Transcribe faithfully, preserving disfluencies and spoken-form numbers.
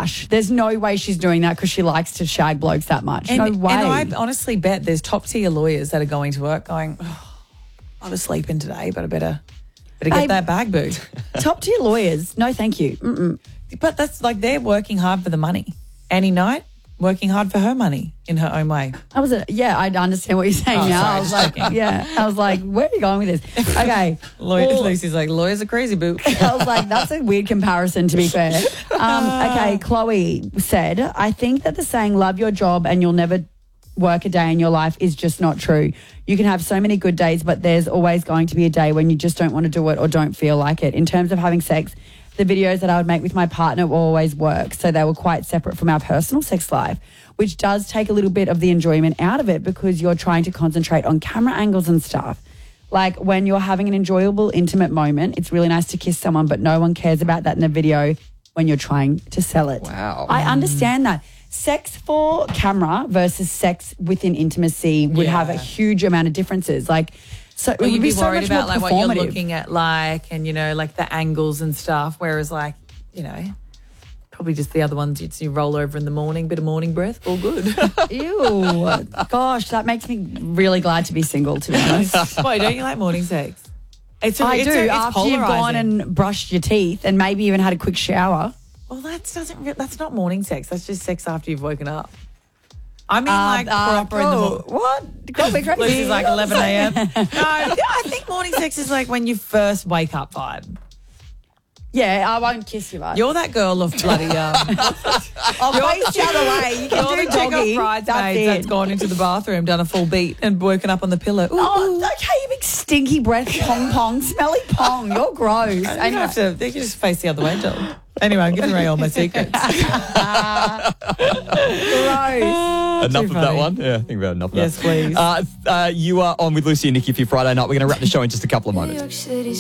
trash. There's no way she's doing that because she likes to shag blokes that much. And, no way. And I honestly bet there's top tier lawyers that are going to work going, oh, I was sleeping today, but I better better get Babe, that bag boo. Top tier lawyers, no thank you. Mm-mm. But that's like they're working hard for the money. Annie Knight working hard for her money in her own way. I was, a, yeah, I understand what you're saying Oh, now. sorry, I was just like, yeah, I was like, where are you going with this? Okay. Lawyer, Well, Lucy's like, lawyers are crazy, boo. I was like, that's a weird comparison, to be fair. Um, okay, Chloe said, I think that the saying, love your job and you'll never work a day in your life is just not true. You can have so many good days, but there's always going to be a day when you just don't want to do it or don't feel like it. In terms of having sex, the videos that I would make with my partner will always work, so they were quite separate from our personal sex life, which does take a little bit of the enjoyment out of it because you're trying to concentrate on camera angles and stuff. Like when you're having an enjoyable, intimate moment, it's really nice to kiss someone, but no one cares about that in a video when you're trying to sell it. Wow. I understand that. Sex for camera versus sex within intimacy would Yeah. have a huge amount of differences. Like, so Well, it would you'd be, be so worried much about more like what you're performative. looking at, like, and you know, like the angles and stuff. Whereas, like, you know, probably just the other ones you'd you roll over in the morning, bit of morning breath, all good. Ew. Gosh, that makes me really glad to be single, to be honest. Why don't you like morning sex? It's a, I it's do. a, it's after you've gone polarising. and brushed your teeth and maybe even had a quick shower. Well, that doesn't. re- That's not morning sex. That's just sex after you've woken up. I mean, Uh, like uh, proper in the oh, morning. what? Got me crazy. Lucy's like eleven a.m. No, I think morning sex is like when you first wake up vibe. Yeah, I won't kiss you, right? You're that girl of bloody. Um, I'll face the other way. You can you're do the chick doggy. of bridesmaids That's it. that's gone into the bathroom, done a full beat, and woken up on the pillow. Ooh, Oh, okay, you big stinky breath, pong pong, smelly pong. You're gross. you don't Anyway. have to. They can just face the other way, Jill. Anyway, I'm giving away all my secrets. Gross. Enough too of that funny. one. Yeah, I think about enough of Yes, that. please. Uh, uh, you are on with Lucy and Nikki for your Friday night. We're going to wrap the show in just a couple of moments.